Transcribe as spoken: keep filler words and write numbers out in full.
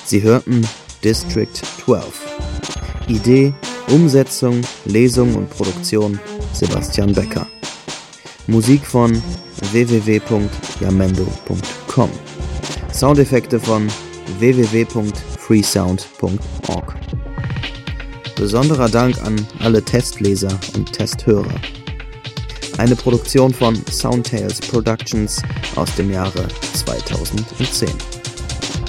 Sie hörten District zwölf. Idee, Umsetzung, Lesung und Produktion Sebastian Becker. Musik von w w w punkt jamendo punkt com. Soundeffekte von w w w punkt freesound punkt org. Besonderer Dank an alle Testleser und Testhörer. Eine Produktion von Soundtales Productions aus dem Jahre zweitausendzehn.